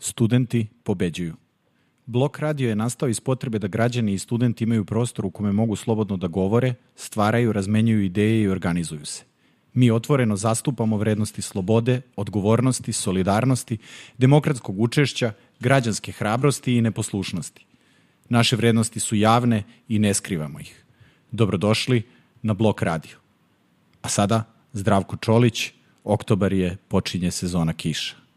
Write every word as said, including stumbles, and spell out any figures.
Studenti pobeđuju. Blok radio je nastao iz potrebe da građani i studenti imaju prostor u kome mogu slobodno da govore, stvaraju, razmenjuju ideje i organizuju se. Mi otvoreno zastupamo vrednosti slobode, odgovornosti, solidarnosti, demokratskog učešća, građanske hrabrosti i neposlušnosti. Naše vrednosti su javne i ne skrivamo ih. Dobrodošli na Blok radio. A sada Zdravko Čolić, oktobar je, počinje sezona kiša.